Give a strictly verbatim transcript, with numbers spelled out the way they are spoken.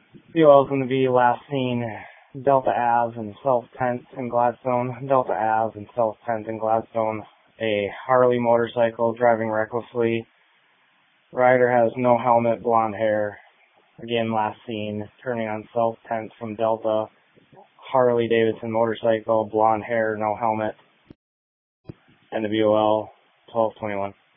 B O L's going to be last seen Delta Ave and South tenth in Gladstone. Delta Ave and South tenth in Gladstone. A Harley motorcycle driving recklessly. Rider has no helmet, blonde hair. Again, last seen turning on South tenth from Delta. Harley Davidson motorcycle, blonde hair, no helmet. And the B O L twelve twenty-one.